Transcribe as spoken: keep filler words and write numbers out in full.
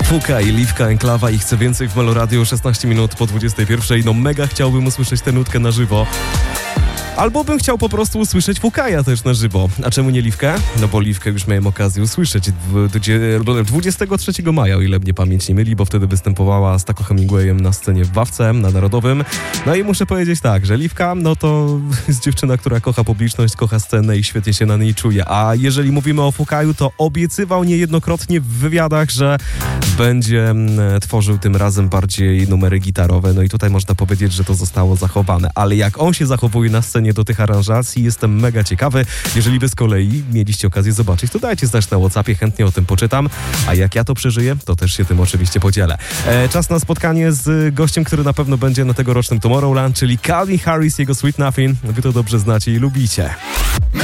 Fuka i Liwka, Enklawa i Chcę Więcej w Meloradio, szesnaście minut po dwudziestej pierwszej. No mega chciałbym usłyszeć tę nutkę na żywo. Albo bym chciał po prostu usłyszeć Fukaja też na żywo. A czemu nie Liwkę? No bo Liwkę już miałem okazję usłyszeć dwudziestego trzeciego maja, o ile mnie pamięć nie myli, bo wtedy występowała z Taco Hemingwayem na scenie w Wawce, na Narodowym. No i muszę powiedzieć tak, że Liwka, no to jest dziewczyna, która kocha publiczność, kocha scenę i świetnie się na niej czuje. A jeżeli mówimy o Fukaju, to obiecywał niejednokrotnie w wywiadach, że będzie tworzył tym razem bardziej numery gitarowe. No i tutaj można powiedzieć, że to zostało zachowane. Ale jak on się zachowuje na scenie do tych aranżacji, jestem mega ciekawy. Jeżeli wy z kolei mieliście okazję zobaczyć, to dajcie znać na WhatsAppie, chętnie o tym poczytam. A jak ja to przeżyję, to też się tym oczywiście podzielę. E, czas na spotkanie z gościem, który na pewno będzie na tegorocznym Tomorrowland, czyli Calvin Harris, jego Sweet Nothing. Wy to dobrze znacie i lubicie.